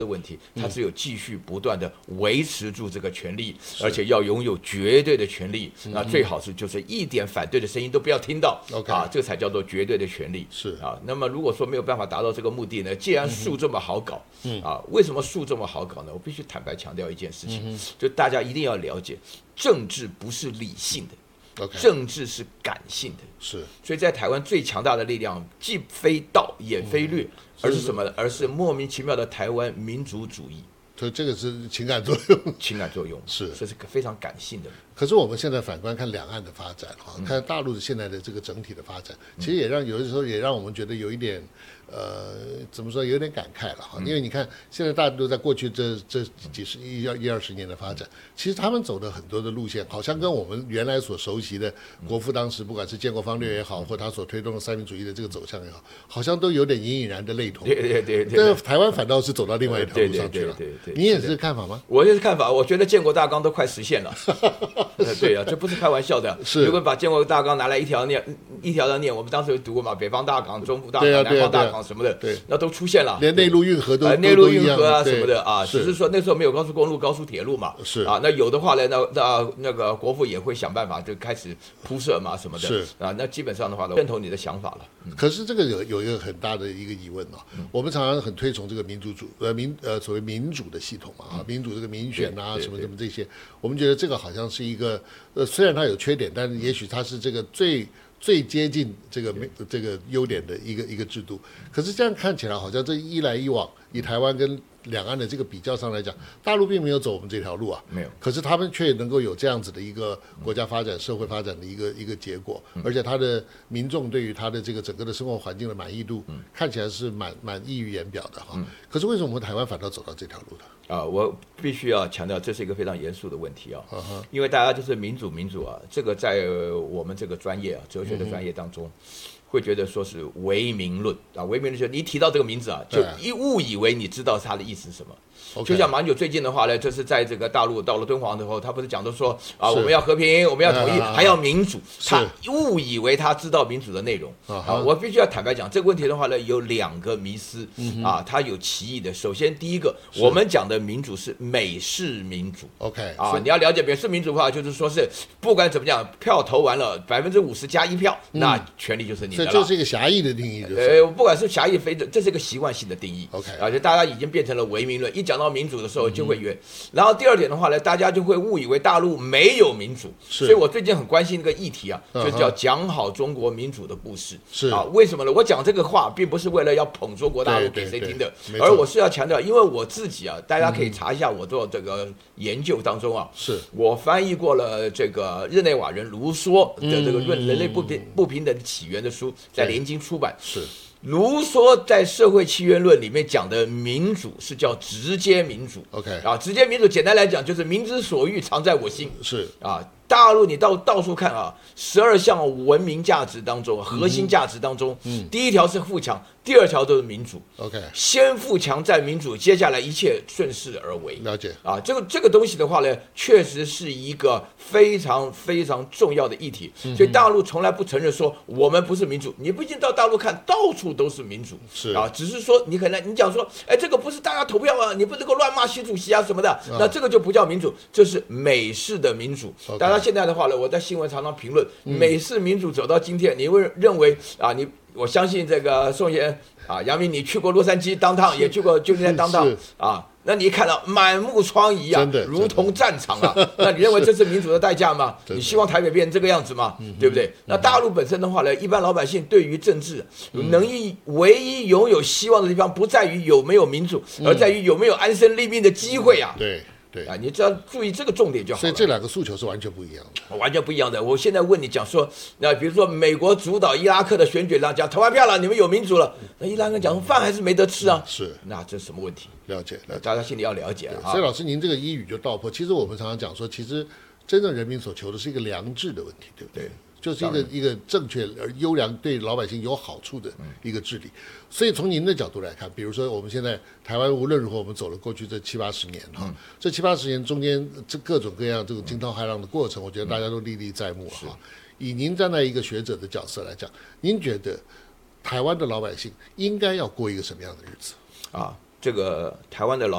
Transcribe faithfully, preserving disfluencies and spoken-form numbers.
的问题，他只有继续不断的维持住这个权利，而且要拥有绝对的权利。那最好是就是一点反对的声音都不要听到，啊，这才叫做绝对的权利。是啊，那么如果说没有办法达到这个目的呢，既然树这么好搞，啊，为什么树这么好搞呢？我必须坦白强调一件事情，就大家一定要了解，政治不是理性的。Okay. 政治是感性的，是，所以在台湾最强大的力量，既非道也非略，嗯、而是什么？而是莫名其妙的台湾民族主义。 所以这个是情感作用， 情感作用是，这是个非常感性的。 可是我们现在反观看两岸的发展，哈，看大陆的现在的这个整体的发展，嗯、其实也让有的时候也让我们觉得有一点。呃，怎么说，有点感慨了哈，因为你看，现在大陆在过去这这几十一二一二十年的发展，其实他们走的很多的路线，好像跟我们原来所熟悉的国父当时不管是建国方略也好，或他所推动的三民主义的这个走向也好，好像都有点隐隐然的类同。对对对对。但台湾反倒是走到另外一条路上去了。对对对对。你也是看法吗？ 我也是看法，我觉得建国大纲都快实现了。对啊，这不是开玩笑的。是。如果把建国大纲拿来一条念一条的念，我们当时有读过嘛，北方大纲、中部大纲、南方大纲。什么的，对，那都出现了， 连内陆运河都呃内陆运河啊什么的啊，只是说那时候没有高速公路、高速铁路嘛，是啊，那有的话呢，那那那个国父也会想办法就开始铺设嘛什么的，是啊，那基本上的话呢，认同你的想法了。 嗯、可是这个有有一个很大的一个疑问哦，嗯、我们常常很推崇这个民主主呃民呃所谓民主的系统嘛啊，民主这个民选啊什么什么这些，我们觉得这个好像是一个呃虽然它有缺点，但是也许它是这个最。最接近这个这个优点的一个一个制度，可是这样看起来好像这一来一往，以台湾跟两岸的这个比较上来讲，大陆并没有走我们这条路啊，没有。可是他们却能够有这样子的一个国家发展、社会发展的一个一个结果，而且他的民众对于他的这个整个的生活环境的满意度，看起来是蛮蛮溢于言表的哈。可是为什么我们台湾反倒走到这条路呢？ 啊，我必须要强调，这是一个非常严肃的问题啊，因为大家就是民主，民主啊，这个在我们这个专业啊，哲学的专业当中，会觉得说是唯名论啊，唯名论就是你一提到这个名字啊，就一误以为你知道它的意思是什么。就像马英九最近的话呢，就是在这个大陆到了敦煌之后，他不是讲的说啊，我们要和平，我们要统一，还要民主，他误以为他知道民主的内容啊。我必须要坦白讲，这个问题的话呢，有两个迷思啊，它有歧义的。首先，第一个，我们讲的民主是美式民主 ，OK 啊，你要了解美式民主的话，就是说是不管怎么讲，票投完了百分之五十加一票，那权利就是你的了。 这是一个狭义的定义， 呃，不管是狭义非，这是一个习惯性的定义 ，OK， 而且大家已经变成了唯名论，一讲到民主的时候就会约，然后第二点的话呢，大家就会误以为大陆没有民主，所以我最近很关心这个议题啊，就叫讲好中国民主的故事。是啊，为什么呢？我讲这个话并不是为了要捧中国大陆给谁听的，而我是要强调，因为我自己啊，大家可以查一下我做这个研究当中啊，是我翻译过了这个日内瓦人卢梭的这个论人类不平不平等起源的书，在联经出版。是。卢梭在《社会契约论》里面讲的民主是叫直接民主 ，OK 啊，直接民主简单来讲就是民之所欲，常在我心，是啊。大陆你到到处看啊，十二项文明价值当中，核心价值当中，嗯，第一条是富强，第二条都是民主。OK， 先富强再民主，接下来一切顺势而为。 了解啊，这个这个东西的话呢，确实是一个非常非常重要的议题。嗯、所以大陆从来不承认说我们不是民主。你不信到大陆看，到处都是民主。是啊，只是说你可能你讲说，哎，这个不是大家投票啊，你不能够乱骂习主席啊什么的，啊、那这个就不叫民主，这是美式的民主。Okay. 大家。现在的话呢，我在新闻常常评论，美式民主走到今天，你会认为啊，你我相信这个宋贤啊，杨明，你去过洛杉矶当趟，也去过旧金山当趟啊，那你一看到满目疮痍啊，如同战场啊，那你认为这是民主的代价吗？你希望台北变成这个样子吗？对不对？那大陆本身的话呢，一般老百姓对于政治能一唯一拥有希望的地方，不在于有没有民主，而在于有没有安身立命的机会啊。对。对啊，你只要注意这个重点就好了。 所以这两个诉求是完全不一样的， 完全不一样的。我现在问你讲说，那比如说美国主导伊拉克的选举，然后讲投完票了，你们有民主了，那伊拉克讲饭还是没得吃啊？是，那这是什么问题？ 了解，了解， 大家心里要了解了啊。 所以老师，您这个一语就道破。其实我们常常讲说，其实真正人民所求的是一个良治的问题，对不对？对，就是一个一个正确而优良、对老百姓有好处的一个治理。所以从您的角度来看，比如说我们现在台湾无论如何，我们走了过去这七八十年哈，这七八十年中间这各种各样这种惊涛骇浪的过程，我觉得大家都历历在目哈。以您站在一个学者的角色来讲，您觉得台湾的老百姓应该要过一个什么样的日子啊？这个台湾的老